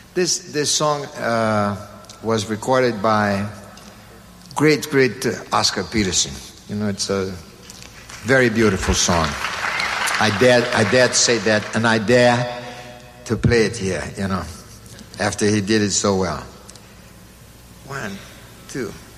This song was recorded by great Oscar Peterson. You know, it's a very beautiful song. I dare to say that, and I dare to play it here, you know, after he did it so well. 1, 2.